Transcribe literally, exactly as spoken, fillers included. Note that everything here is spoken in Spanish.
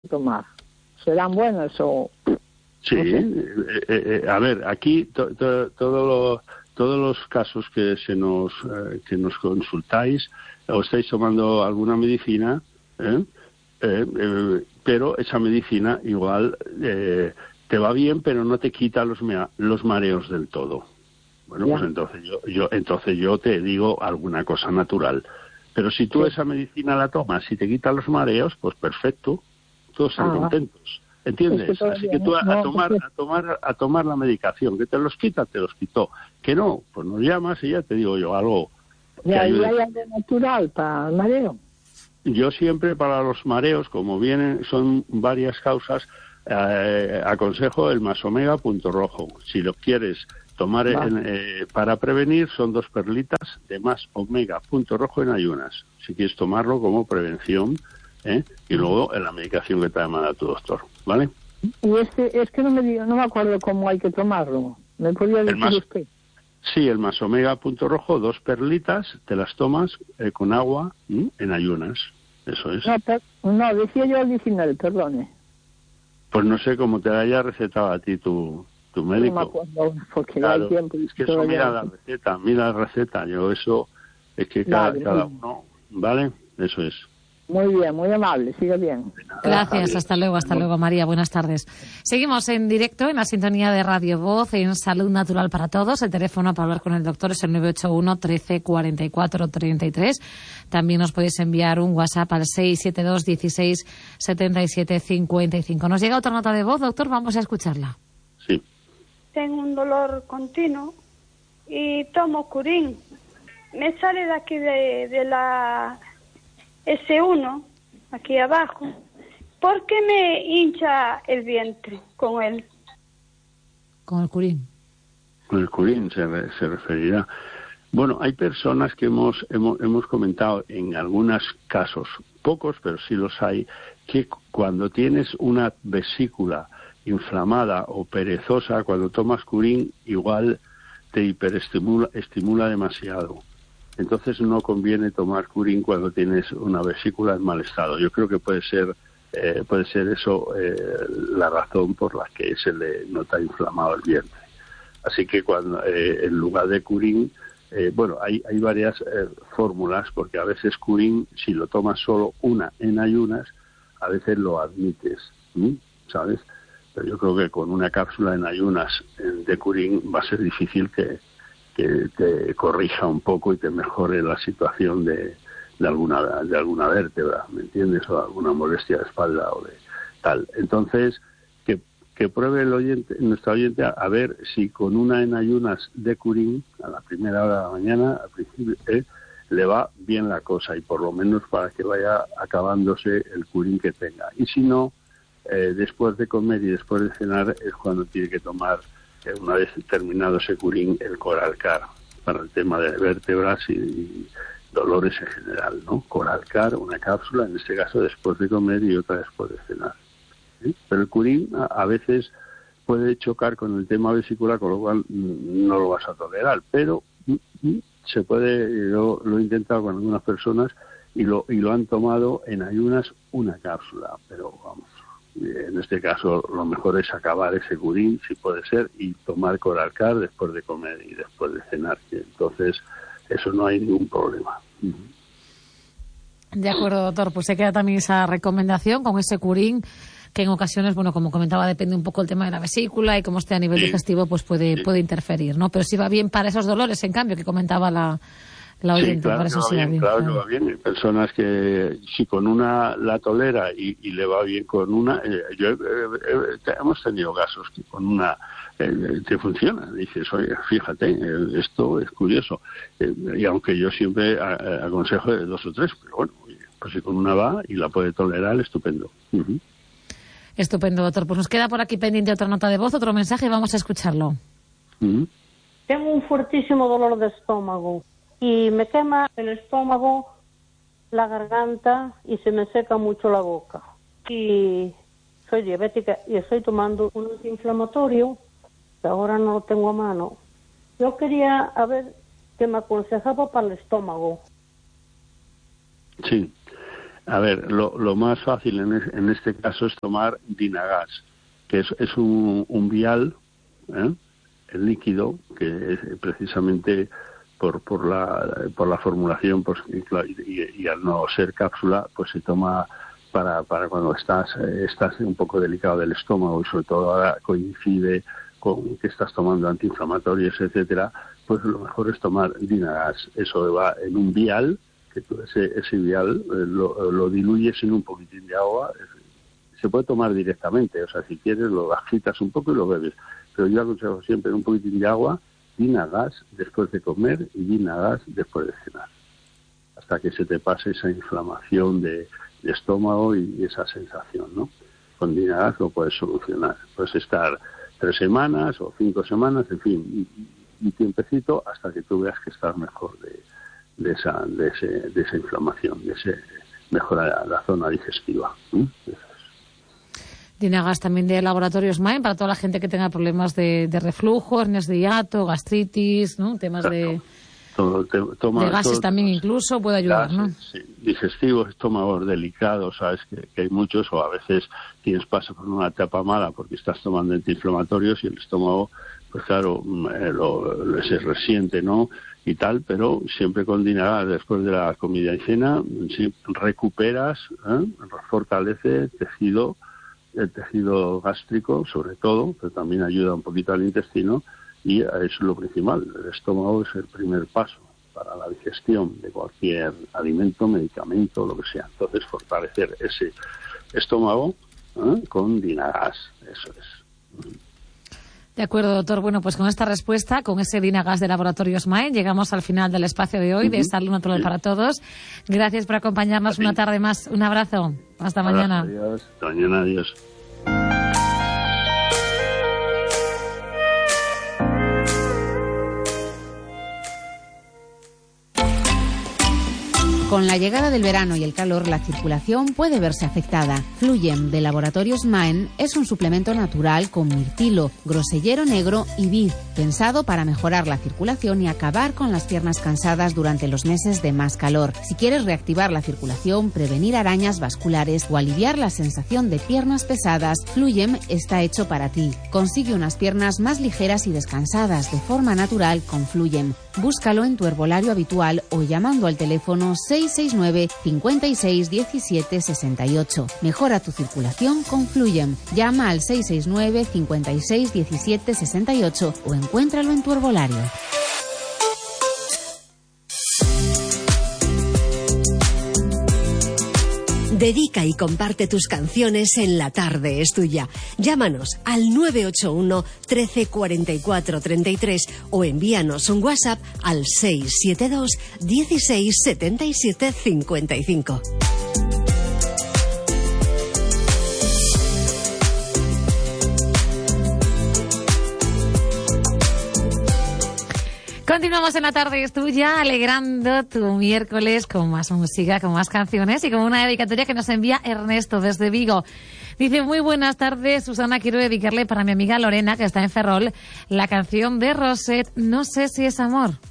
tomar. ¿Serán buenos o...? Sí, no sé. eh, eh, a ver, aquí to, to, todo lo, todos los casos que se nos eh, que nos consultáis, o estáis tomando alguna medicina, ¿eh? Eh, eh, pero esa medicina igual eh, te va bien, pero no te quita los, mea, los mareos del todo. Bueno, ya. pues entonces yo, yo entonces yo te digo alguna cosa natural. Pero si tú sí. esa medicina la tomas y te quita los mareos, pues perfecto, todos están ah, contentos. ¿Entiendes? Es que Así que tú a, a tomar a tomar a tomar la medicación, que te los quita, te los quitó. Que no, pues nos llamas y ya te digo yo algo. ¿Y hay algo natural para el mareo? Yo siempre para los mareos, como vienen, son varias causas, eh, aconsejo el más omega punto rojo. Si lo quieres tomar en, eh, para prevenir, son dos perlitas de más omega punto rojo en ayunas. Si quieres tomarlo como prevención, ¿eh? Y luego en la medicación que te manda tu doctor, ¿vale? Y este, es que no me digo, no me acuerdo cómo hay que tomarlo. ¿Me podría decir más, usted? Sí, el más omega punto rojo, dos perlitas, te las tomas eh, con agua ¿m? en ayunas, eso es. No, per, no, decía yo original, perdone. Pues no sé cómo te haya recetado a ti tu, tu médico. No me acuerdo, porque claro, hay tiempo. Es que eso mira la receta, mira la receta, yo eso es que cada, vale, cada uno, ¿vale? Eso es. Muy bien, muy amable, sigue bien. Gracias, hasta luego, hasta luego, María, buenas tardes. Seguimos en directo en la sintonía de Radio Voz en Salud Natural para Todos. El teléfono para hablar con el doctor es el nueve ocho uno, trece, cuarenta y cuatro, treinta y tres. También nos podéis enviar un WhatsApp al seis siete dos, dieciséis, setenta y siete, cincuenta y cinco. Nos llega otra nota de voz, doctor, vamos a escucharla. Sí. Tengo un dolor continuo y tomo Curín. Me sale de aquí de, de la... ese uno, aquí abajo. ¿Por qué me hincha el vientre con él? Con el Curín. Con el Curín se, se referirá. Bueno, hay personas que hemos, hemos hemos comentado en algunos casos, pocos, pero sí los hay, que cuando tienes una vesícula inflamada o perezosa, cuando tomas Curín, igual te hiperestimula estimula demasiado. Entonces no conviene tomar Curín cuando tienes una vesícula en mal estado. Yo creo que puede ser eh, puede ser eso eh, la razón por la que se le nota inflamado el vientre. Así que cuando eh, en lugar de Curín, eh, bueno, hay hay varias eh, fórmulas, porque a veces Curín, si lo tomas solo una en ayunas, a veces lo admites, ¿sí? ¿Sabes? Pero yo creo que con una cápsula en ayunas de Curín va a ser difícil que que te corrija un poco y te mejore la situación de, de alguna de alguna vértebra, ¿me entiendes? O alguna molestia de espalda o de tal. Entonces, que, que pruebe el oyente, nuestro oyente a, a ver si con una en ayunas de Curín, a la primera hora de la mañana, al principio, eh, le va bien la cosa, y por lo menos para que vaya acabándose el Curín que tenga. Y si no, eh, después de comer y después de cenar es cuando tiene que tomar, una vez terminado ese Curín, el Coralcar, para el tema de vértebras y, y dolores en general, ¿no? Coralcar, una cápsula, en este caso después de comer y otra después de cenar. ¿Sí? Pero el Curín a, a veces puede chocar con el tema vesicular, con lo cual no lo vas a tolerar, pero se puede, yo lo he intentado con algunas personas y lo, y lo han tomado en ayunas una cápsula, pero vamos, en este caso lo mejor es acabar ese Curín, si puede ser, y tomar Coralcar después de comer y después de cenar, que entonces eso no hay ningún problema. De acuerdo, doctor, pues se queda también esa recomendación con ese Curín, que en ocasiones, bueno, como comentaba, depende un poco el tema de la vesícula y cómo esté a nivel sí. digestivo, pues puede sí. puede interferir, ¿no? Pero sí va bien para esos dolores, en cambio, que comentaba la La oyente, sí, claro, para eso que va sí bien, bien, claro, claro que va bien. Hay personas que si con una la tolera y, y le va bien con una, eh, yo eh, eh, hemos tenido casos que con una eh, te funciona. Dices, oye, fíjate, eh, esto es curioso. Eh, y aunque yo siempre a, a, aconsejo de dos o tres, pero bueno, pues si con una va y la puede tolerar, estupendo. Uh-huh. Estupendo, doctor. Pues nos queda por aquí pendiente otra nota de voz, otro mensaje, y vamos a escucharlo. Uh-huh. Tengo un fuertísimo dolor de estómago y me quema el estómago, la garganta y se me seca mucho la boca. Y soy diabética y estoy tomando un antiinflamatorio, que ahora no lo tengo a mano. Yo quería a ver qué me aconsejaba para el estómago. Sí. A ver, lo, lo más fácil en, es, en este caso es tomar Dinagas, que es, es un, un vial, ¿eh? el líquido, que es precisamente por por la por la formulación, pues, y, y al no ser cápsula, pues se toma para para cuando estás eh, estás un poco delicado del estómago, y sobre todo ahora coincide con que estás tomando antiinflamatorios, etcétera, pues lo mejor es tomar Dinagas. Eso va en un vial, que tú ese, ese vial eh, lo, lo diluyes en un poquitín de agua. Se puede tomar directamente, o sea, si quieres lo agitas un poco y lo bebes, pero yo aconsejo siempre en un poquitín de agua, Dinagas después de comer y Dinagas después de cenar, hasta que se te pase esa inflamación de, de estómago y esa sensación, ¿no? Con Dinagas lo puedes solucionar. Puedes estar tres semanas o cinco semanas, en fin, un tiempecito hasta que tú veas que estás mejor de, de esa de ese de esa inflamación, de ese mejora la, la zona digestiva. ¿eh? Dinagas también de Laboratorios Maen, para toda la gente que tenga problemas de, de reflujo, hernias de hiato, gastritis, ¿no? Temas de, todo, te, toma, de gases todo, también incluso, puede ayudar, gases, ¿no? Sí. Digestivos, estómagos delicados, sabes que, que hay muchos, o a veces tienes paso por una etapa mala porque estás tomando antiinflamatorios y el estómago, pues claro, lo, lo se resiente, ¿no? Y tal, pero siempre con Dinagas después de la comida y cena, sí, recuperas, ¿eh? fortalece tejido, el tejido gástrico sobre todo, pero también ayuda un poquito al intestino, y eso es lo principal. El estómago es el primer paso para la digestión de cualquier alimento, medicamento, lo que sea. Entonces, fortalecer ese estómago, ¿eh? con Dinagas, eso es. De acuerdo, doctor. Bueno, pues con esta respuesta, con ese Dinagas de Laboratorios Maen, llegamos al final del espacio de hoy, uh-huh. de Salud Natural sí. para Todos. Gracias por acompañarnos una tarde más. Un abrazo. Hasta abrazo, mañana. Adiós. Hasta mañana. Adiós. Con la llegada del verano y el calor, la circulación puede verse afectada. Fluyen de Laboratorios Maen es un suplemento natural con mirtilo, grosellero negro y vid, pensado para mejorar la circulación y acabar con las piernas cansadas durante los meses de más calor. Si quieres reactivar la circulación, prevenir arañas vasculares o aliviar la sensación de piernas pesadas, Fluyem está hecho para ti. Consigue unas piernas más ligeras y descansadas de forma natural con Fluyem. Búscalo en tu herbolario habitual o llamando al teléfono seis seis nueve, cinco seis, diecisiete, sesenta y ocho. Mejora tu circulación con Fluyem. Llama al seis seis nueve, cinco seis, diecisiete, sesenta y ocho o encuéntralo en tu herbolario. Dedica y comparte tus canciones en La Tarde es Tuya. Llámanos al nueve ocho uno, trece, cuarenta y cuatro, treinta y tres o envíanos un WhatsApp al seis siete dos, dieciséis, setenta y siete, cincuenta y cinco. Continuamos en La Tarde es Tuya, alegrando tu miércoles con más música, con más canciones y con una dedicatoria que nos envía Ernesto desde Vigo. Dice: muy buenas tardes, Susana, quiero dedicarle para mi amiga Lorena, que está en Ferrol, la canción de Roset, No sé si es amor.